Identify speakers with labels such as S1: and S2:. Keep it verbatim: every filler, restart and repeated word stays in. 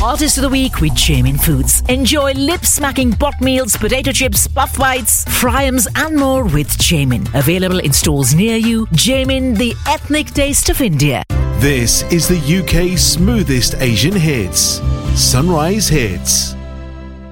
S1: Artist of the Week with Jamin Foods. Enjoy lip-smacking pot meals, potato chips, puff bites, fryums and more with Jamin. Available in stores near you. Jamin, the ethnic taste of India.
S2: This is the U K's smoothest Asian hits. Sunrise Hits.